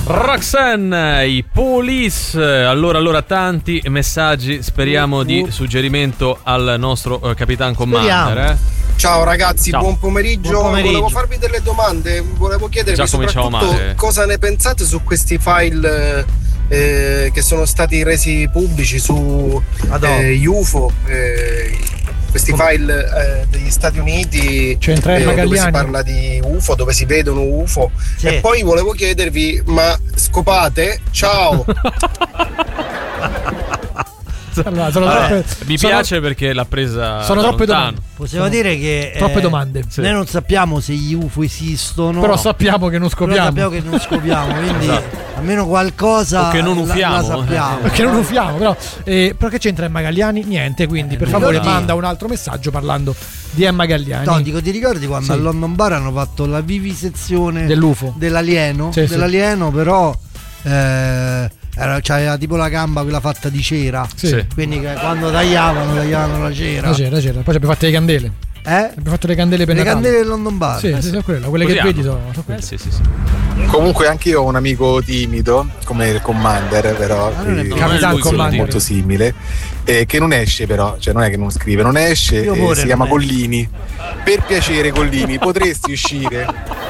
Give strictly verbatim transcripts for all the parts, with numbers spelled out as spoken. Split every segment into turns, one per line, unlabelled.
Roxanne, i Police. Allora, allora tanti messaggi, speriamo di suggerimento al nostro uh, Capitan Commander. Eh?
Ciao ragazzi,
Ciao.
Buon, pomeriggio.
buon pomeriggio.
Volevo farvi delle domande, volevo chiedervi
Già cominciamo
soprattutto
male.
cosa ne pensate su questi file eh, che sono stati resi pubblici su eh, U F O. Eh, questi file eh, degli Stati Uniti eh, dove si parla di U F O, dove si vedono U F O.
Sì.
E poi volevo chiedervi, ma scopate? Ciao!
Allora, sono
Allora,
troppe,
mi
sono,
piace perché l'ha presa
sono
da
troppe
lontano.
domande.
Possiamo
Sono
dire che
troppe
eh,
domande.
Sì.
noi non sappiamo se gli U F O esistono,
Però sappiamo che non
però
scopriamo.
sappiamo che non scopriamo, quindi
Esatto.
almeno qualcosa
O che non
la-
ufiamo.
la sappiamo.
Perché non ufiamo, però, eh, però che c'entra Emma Galliani? Niente, quindi per favore
ricordi-
manda un altro messaggio parlando di Emma Galliani.
No, dico, ti ricordi quando
Sì.
a London Bar hanno fatto la vivisezione
Dell'U F O.
dell'alieno?
Sì, sì.
dell'alieno, però eh, era, c'aveva tipo la gamba quella fatta di cera.
Sì.
Sì.
Quindi che quando tagliavano, tagliavano la cera.
La c'era, c'era. Poi ci abbiamo fatto le candele.
Eh?
Abbiamo fatto le candele per
Le
Natale.
candele del London Bar.
Sì, sì, sono quelle, quelle
Così
che vedi
hanno.
sono, sono quelle.
Eh, sì, sì, sì.
Comunque anche io ho un amico timido come il Commander, però
Ah, non è
che-
vero.
Capitan
lui quello
Commander.
molto simile, eh, che non esce però, cioè non è che non scrive, non esce,
Io
eh,
pure
si
non
chiama
esce.
Collini. Per piacere Collini, potresti uscire?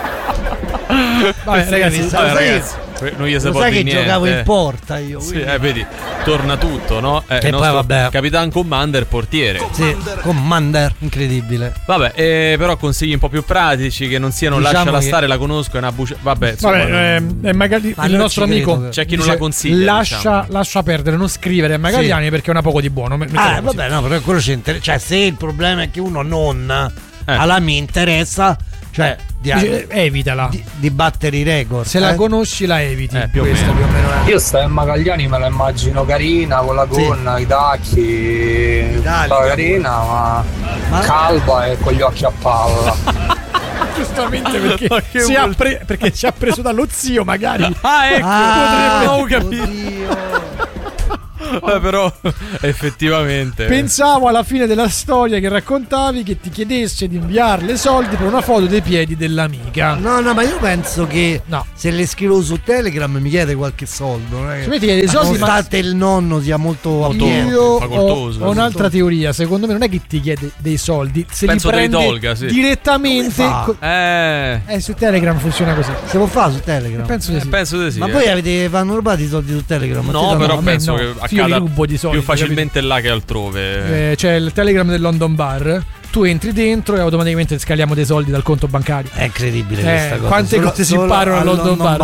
Vabbè, ragazzi,
Lo
Vabbè,
sai-
ragazzi, noi gli
Lo
si può
sai che
dire niente,
giocavo
eh.
in porta io.
Sì,
quindi-
eh, vedi, torna tutto, no? Eh,
Che
il
poi,
nostro
vabbè.
Capitan Commander portiere.
Sì, Commander, incredibile.
Vabbè, eh, però consigli un po' più pratici che non siano
Diciamo
lasciala
che-
stare, la conosco, è una buccia. Vabbè, insomma,
Vabbè, ehm, Emma Galli-
Ma
il
non
nostro
ci credo
amico
che-
c'è chi non
dice,
la consiglia,
lascia,
diciamo.
lascia perdere, non scrivere Emma Galliani perché è una poco di buono. Me-
Ah,
mettiamo così.
vabbè, no, però quello ci interessa. Cioè, se il problema è che uno non
Eh.
alla me interessa, cioè di,
Dice, evitala.
di, di battere i record.
Se la
eh.
conosci la eviti.
Eh, più o
Questo
meno.
più o meno è.
Io sta Emma Gagliani me la immagino carina con la gonna, i tacchi,
Italica,
tutta carina, ma,
Ma-
calva e con gli occhi a palla.
Giustamente perché,
Ma che
si
vuol-
ha pre- perché ci ha preso dallo zio, magari.
Ah, ecco,
Ah,
potremmo capire.
oddio.
Eh, però effettivamente
Pensavo alla fine della storia che raccontavi che ti chiedesse di inviarle soldi per una foto dei piedi dell'amica.
No, no, ma io penso che
No.
se le scrivo su Telegram mi chiede qualche soldo. Non è che-
Se mi chiede dei soldi, ma
nonostante il nonno sia molto autonomo.
io ho,
facoltoso.
ho un'altra teoria. Secondo me non è che ti chiede dei soldi, se
Penso
li
te li
prende
tolga, sì.
direttamente.
Come fa?
co-
Eh,
eh, su Telegram funziona così.
Se può fare su Telegram.
Penso di
eh,
sì.
penso di sì.
Ma
eh.
poi avete fanno rubati i soldi su Telegram? Ma
No,
te-
però
a me
penso
no.
che
Io
accada
li rubo di soldi,
più facilmente là che altrove.
Eh, c'è il Telegram del London Bar. Tu entri dentro e automaticamente scaliamo dei soldi dal conto bancario.
È incredibile
Eh,
questa cosa.
quante
Solo-
cose si
solo
imparano a
al
London Bar,